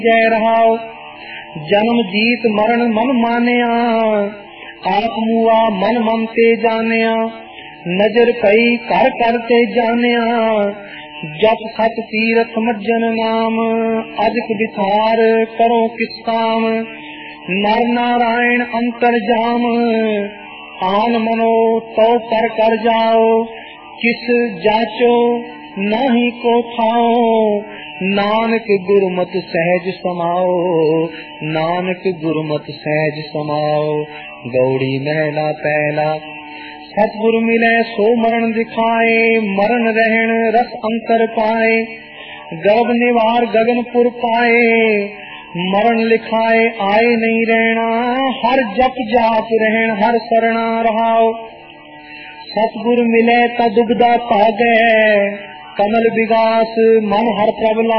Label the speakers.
Speaker 1: जय रहाओ। जन्म जीत मरण मन मानिया, आप मुआ मन मन ते जानिया। नजर पई कर करते जानिया, जप सत तीरथ मज्जन नाम। अजक विचार करो किस काम, नर नारायण अंतर जाम। आन मनो तो कर जाओ, किस जाचो नाही को थाओ। नानक गुरुमत सहज समाओ, नानक गुरुमत सहज समाओ। गौड़ी महला पहला। सतगुरु मिले सो मरण दिखाए, मरण रहन रस अंतर पाए। गर्भ निवार गगनपुर पाए, मरण लिखाए आए नहीं रहना। हर जप जाप रहन हर सरना रहाओ। सतगुरु मिले ता दुबदा पागे, कमल विगास मन हर प्रबला।